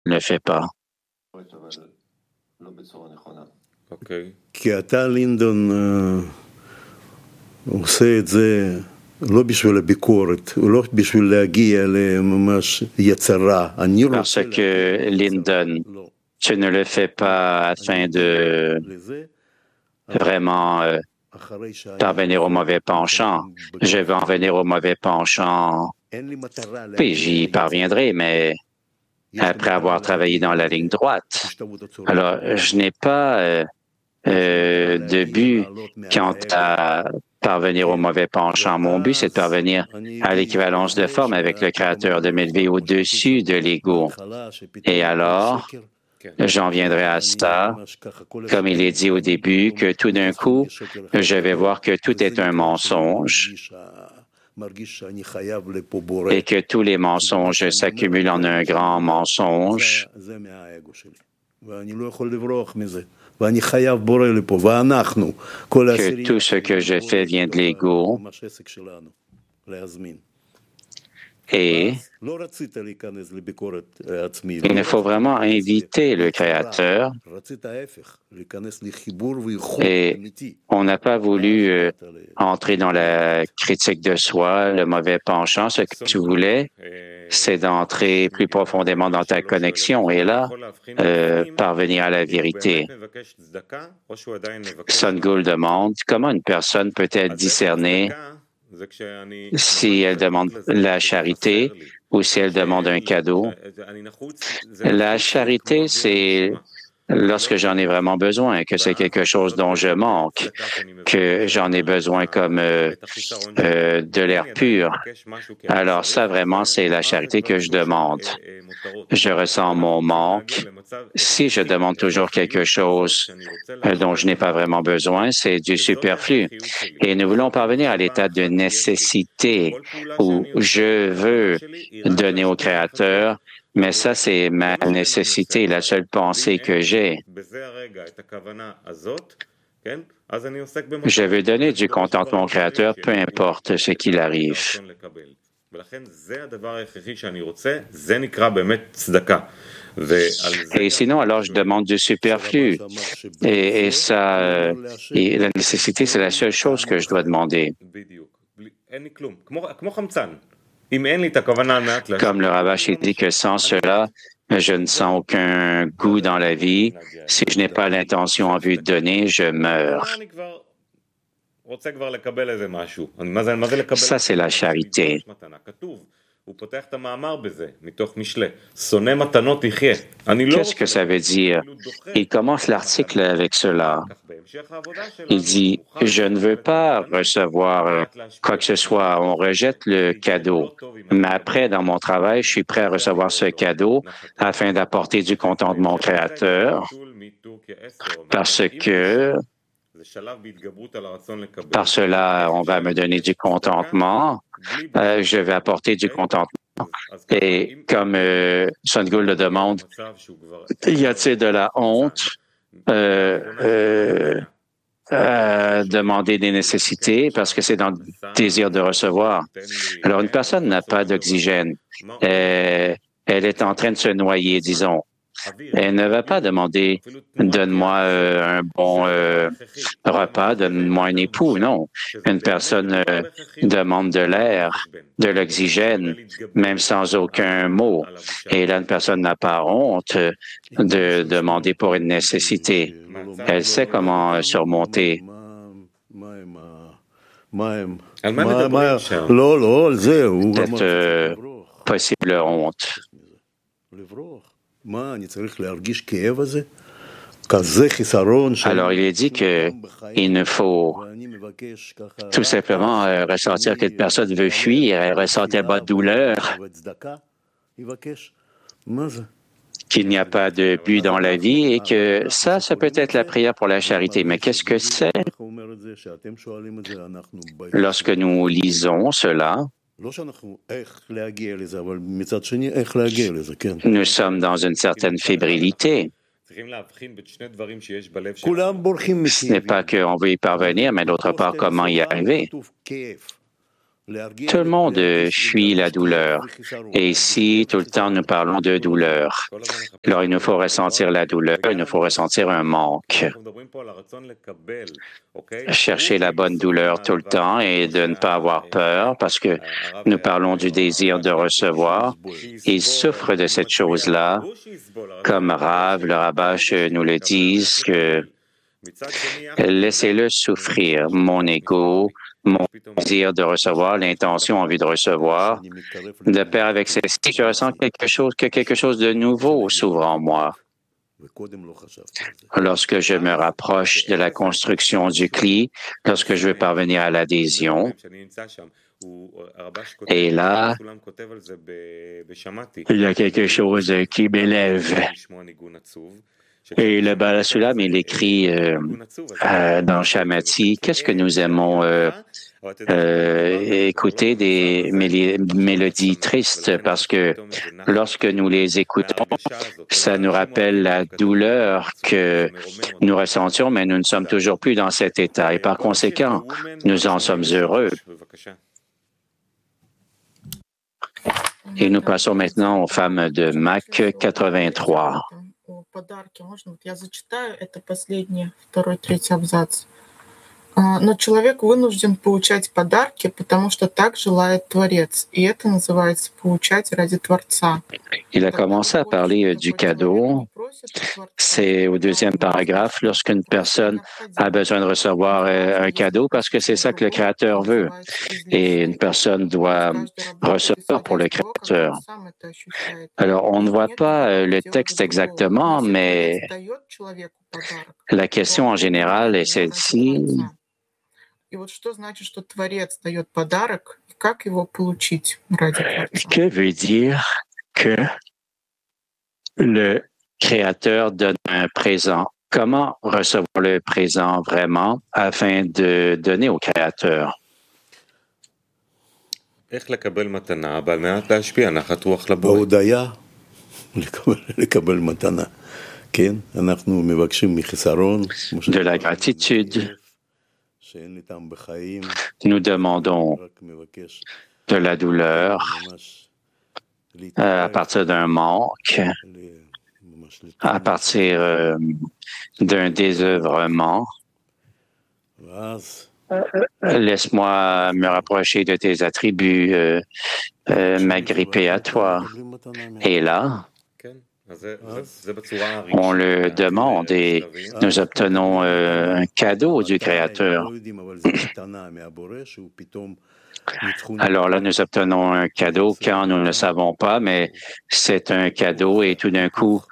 ne le fais pas. כי אתה, לינדון, עושה את זה לא בשביל הביקורת, לא בשביל להגיע לממש יצרה. Parce que, Lyndon, tu ne le fais pas afin de vraiment parvenir au mauvais penchant. Je veux en venir au mauvais penchant. Puis j'y parviendrai, mais après avoir travaillé dans la ligne droite. Alors, je n'ai pas de but quant à parvenir au mauvais penchant. Mon but, c'est de parvenir à l'équivalence de forme avec le Créateur, de m'élever au-dessus de l'ego. Et alors, j'en viendrai à ça, comme il est dit au début, que tout d'un coup, je vais voir que tout est un mensonge et que tous les mensonges s'accumulent en un grand mensonge. Que tout ce que je fais vient de l'ego. Et il faut vraiment inviter le Créateur. Et on n'a pas voulu entrer dans la critique de soi, le mauvais penchant. Ce que tu voulais, c'est d'entrer plus profondément dans ta connexion et là, parvenir à la vérité. Sadhguru demande comment une personne peut-elle discerner si elle demande la charité ou si elle demande un cadeau. La charité, c'est lorsque j'en ai vraiment besoin, que c'est quelque chose dont je manque, que j'en ai besoin comme de l'air pur. Alors ça, vraiment, c'est la charité que je demande. Je ressens mon manque. Si je demande toujours quelque chose dont je n'ai pas vraiment besoin, c'est du superflu. Et nous voulons parvenir à l'état de nécessité où je veux donner au Créateur, mais ça, c'est ma nécessité, la seule pensée que j'ai. Je veux donner du contentement au Créateur, peu importe ce qu'il arrive. Et sinon, alors, je demande du superflu. Et ça, et la nécessité, c'est la seule chose que je dois demander. Comme le Ravashi dit que sans cela, je ne sens aucun goût dans la vie. Si je n'ai pas l'intention en vue de donner, je meurs. Ça, c'est la charité. Qu'est-ce que ça veut dire? Il commence l'article avec cela. Il dit, je ne veux pas recevoir quoi que ce soit. On rejette le cadeau. Mais après, dans mon travail, je suis prêt à recevoir ce cadeau afin d'apporter du contentement au Créateur parce que par cela, on va me donner du contentement. Je vais apporter du contentement. Et comme Sadhguru le demande, y a-t-il de la honte demander des nécessités parce que c'est dans le désir de recevoir. Alors, une personne n'a pas d'oxygène. Elle est en train de se noyer, disons. Elle ne va pas demander « donne-moi un bon repas, donne-moi un époux ». Non, une personne demande de l'air, de l'oxygène, même sans aucun mot. Et là, une personne n'a pas honte de demander pour une nécessité. Elle sait comment surmonter. Cette possible honte. Alors, il est dit qu'il ne faut tout simplement ressentir qu'une personne veut fuir, elle ressent tellement de douleur, qu'il n'y a pas de but dans la vie et que ça peut être la prière pour la charité. Mais qu'est-ce que c'est? Lorsque nous lisons cela, nous sommes dans une certaine fébrilité. Ce n'est pas qu'on veut y parvenir, mais d'autre part, comment y arriver. Tout le monde fuit la douleur. Et ici, tout le temps, nous parlons de douleur. Alors, il nous faut ressentir la douleur, il nous faut ressentir un manque. Chercher la bonne douleur tout le temps et de ne pas avoir peur parce que nous parlons du désir de recevoir. Il souffre de cette chose-là, comme Rav, le Rabash nous le disent, que laissez-le souffrir, mon ego, mon désir de recevoir, l'intention, envie de recevoir. De pair avec ceci, je ressens quelque chose de nouveau s'ouvre en moi. Lorsque je me rapproche de la construction du CLI, lorsque je veux parvenir à l'adhésion, et là, il y a quelque chose qui m'élève. Et le Balasulam, il écrit dans Shamati, qu'est-ce que nous aimons écouter des mélodies tristes parce que lorsque nous les écoutons, ça nous rappelle la douleur que nous ressentions, mais nous ne sommes toujours plus dans cet état et par conséquent, nous en sommes heureux. Et nous passons maintenant aux femmes de Mac 83. Подарки. Можно? Я зачитаю, это последний, второй, третий абзац. Но человек вынужден получать подарки, потому что так желает Творец. И это называется получать ради Творца. Il a commencé à parler du cadeau. C'est au deuxième paragraphe, lorsqu'une personne a besoin de recevoir un cadeau, parce que c'est ça que le Créateur veut. Et une personne doit recevoir pour le Créateur. Alors, on ne voit pas le texte exactement, mais la question en général est celle-ci. Que veut dire que le Créateur donne un présent? Comment recevoir le présent vraiment afin de donner au Créateur? בהודיה לקבל מתנה. כן, אנחנו מבקשים מחיסרון. De la gratitude. Nous demandons de la douleur à partir d'un manque, à partir d'un désœuvrement. Laisse-moi me rapprocher de tes attributs, m'agripper à toi. Et là, on le demande et nous obtenons un cadeau du Créateur. Alors là, nous obtenons un cadeau quand nous ne le savons pas, mais c'est un cadeau et tout d'un coup,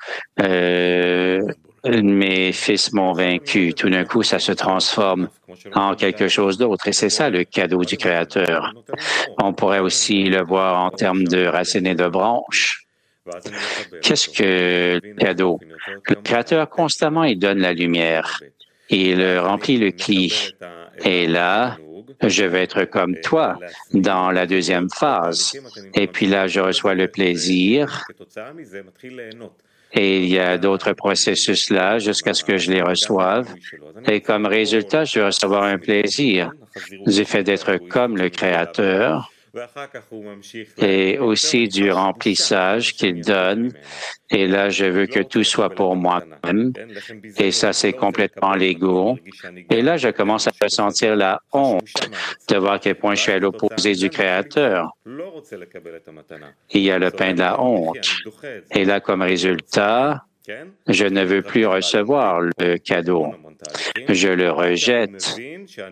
mes fils m'ont vaincu. Tout d'un coup, ça se transforme en quelque chose d'autre et c'est ça le cadeau du Créateur. On pourrait aussi le voir en termes de racines et de branches. Qu'est-ce que le cadeau? Le Créateur, constamment, il donne la lumière. Il remplit le CLI. Et là, je vais être comme toi dans la deuxième phase. Et puis là, je reçois le plaisir. Et il y a d'autres processus là jusqu'à ce que je les reçoive. Et comme résultat, je vais recevoir un plaisir du fait d'être comme le Créateur. Et aussi du remplissage qu'il donne. Et là, je veux que tout soit pour moi-même. Et ça, c'est complètement l'ego. Et là, je commence à ressentir la honte de voir à quel point je suis à l'opposé du Créateur. Il y a le pain de la honte. Et là, comme résultat, je ne veux plus recevoir le cadeau. Je le rejette.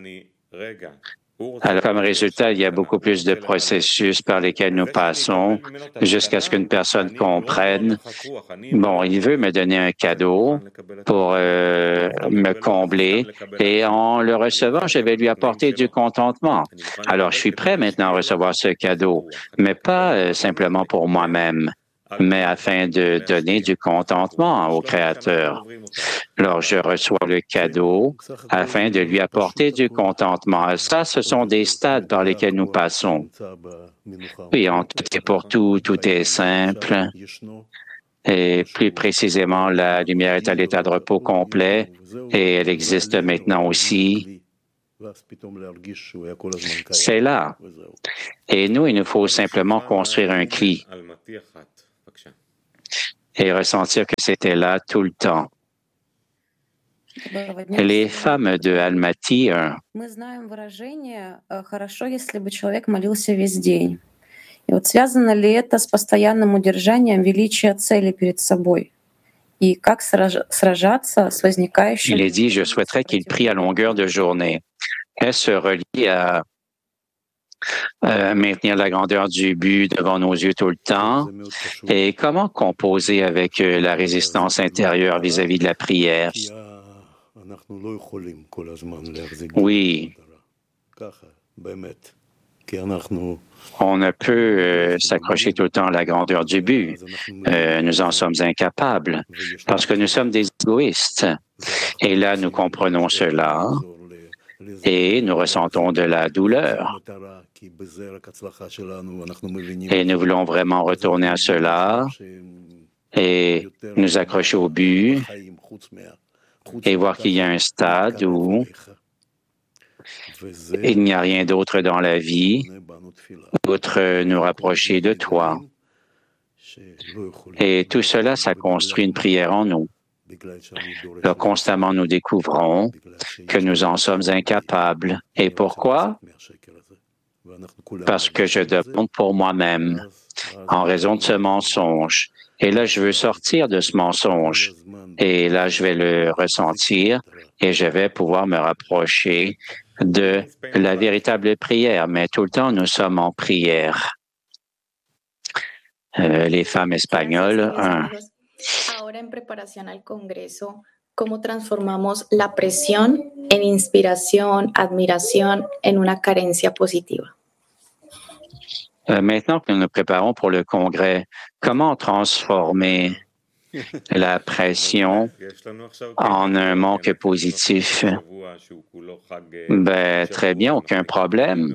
Alors, comme résultat, il y a beaucoup plus de processus par lesquels nous passons jusqu'à ce qu'une personne comprenne, bon, il veut me donner un cadeau pour me combler et en le recevant, je vais lui apporter du contentement. Alors, je suis prêt maintenant à recevoir ce cadeau, mais pas simplement pour moi-même, mais afin de donner du contentement au Créateur. Alors, je reçois le cadeau afin de lui apporter du contentement. Ça, ce sont des stades par lesquels nous passons. Oui, en tout et pour tout, tout est simple. Et plus précisément, la lumière est à l'état de repos complet et elle existe maintenant aussi. C'est là. Et nous, il nous faut simplement construire un cli et ressentir que c'était là tout le temps. Les femmes de Almaty 1. Мы знаем выражение «хорошо, если бы человек молился весь день». И вот связано ли это с постоянным удержанием величия цели перед собой? И как сражаться с возникающим... Il est dit, je souhaiterais qu'il prie à longueur de journée. Est-ce relié à maintenir la grandeur du but devant nos yeux tout le temps? Et comment composer avec la résistance intérieure vis-à-vis de la prière? Oui. On ne peut s'accrocher tout le temps à la grandeur du but. Nous en sommes incapables parce que nous sommes des égoïstes. Et là, nous comprenons cela et nous ressentons de la douleur. Et nous voulons vraiment retourner à cela et nous accrocher au but et voir qu'il y a un stade où il n'y a rien d'autre dans la vie, outre nous rapprocher de toi. Et tout cela, ça construit une prière en nous. Là, constamment, nous découvrons que nous en sommes incapables. Et pourquoi? Parce que je demande pour moi-même, en raison de ce mensonge. Et là, je veux sortir de ce mensonge. Et là, je vais le ressentir et je vais pouvoir me rapprocher de la véritable prière. Mais tout le temps, nous sommes en prière. Les femmes espagnoles, 1. Ahora en preparación al Congreso, ¿cómo transformamos la presión en inspiración, admiración, en una carencia positiva? Maintenant que nous nous préparons pour le Congrès, comment transformer la pression en un manque positif? Très bien, aucun problème.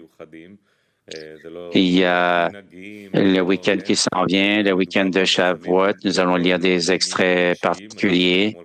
Il y a le week-end qui s'en vient, le week-end de Shavuot. Nous allons lire des extraits particuliers.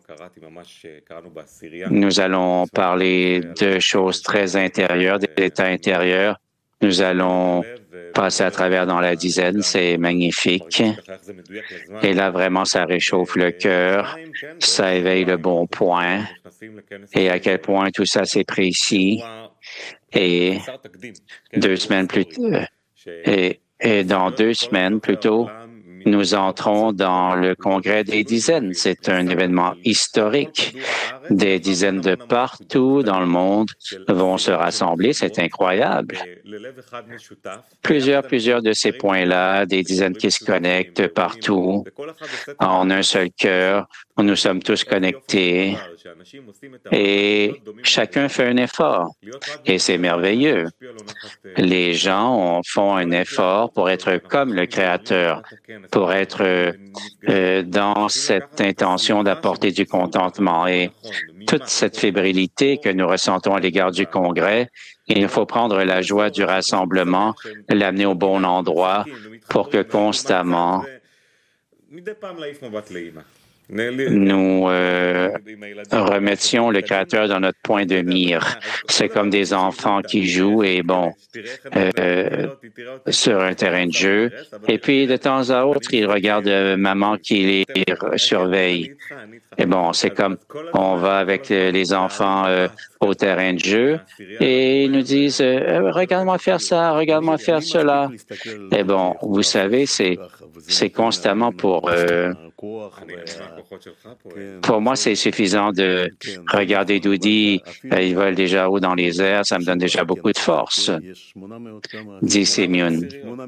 Nous allons parler de choses très intérieures, des états intérieurs. Nous allons passer à travers dans la dizaine, c'est magnifique. Et là, vraiment, ça réchauffe le cœur, ça éveille le bon point. Et à quel point tout ça, c'est précis. Et 2 semaines plus tard, et dans 2 semaines plutôt, nous entrons dans le congrès des dizaines. C'est un événement historique. Des dizaines de partout dans le monde vont se rassembler. C'est incroyable. Plusieurs de ces points-là, des dizaines qui se connectent partout en un seul cœur, où nous sommes tous connectés et chacun fait un effort. Et c'est merveilleux. Les gens font un effort pour être comme le Créateur, pour être dans cette intention d'apporter du contentement. Et toute cette fébrilité que nous ressentons à l'égard du Congrès, il faut prendre la joie du rassemblement, l'amener au bon endroit pour que constamment nous remettions le Créateur dans notre point de mire. C'est comme des enfants qui jouent et sur un terrain de jeu. Et puis, de temps à autre, ils regardent maman qui les surveille. Et c'est comme on va avec les enfants au terrain de jeu et ils nous disent regarde-moi faire ça, regarde-moi faire cela. Et vous savez, c'est constamment pour moi, c'est suffisant de regarder Doudi. Ils volent déjà haut dans les airs. Ça me donne déjà beaucoup de force, dit Simeon.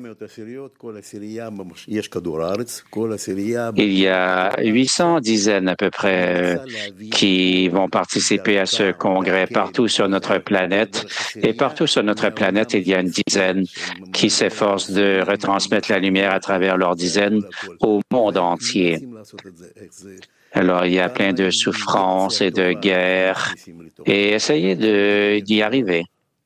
Il y a 800 dizaines à peu près qui vont participer à ce congrès partout sur notre planète. Et partout sur notre planète, il y a une dizaine qui s'efforcent de retransmettre la lumière à travers leur dizaine au monde entier. Alors, il y a plein de souffrances et de guerres et essayez d'y arriver.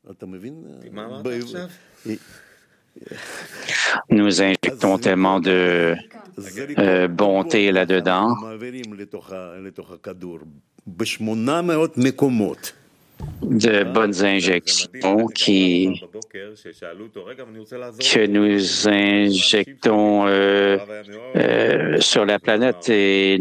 Nous injectons tellement de bonté là-dedans. de bonnes injections que nous injectons sur la planète et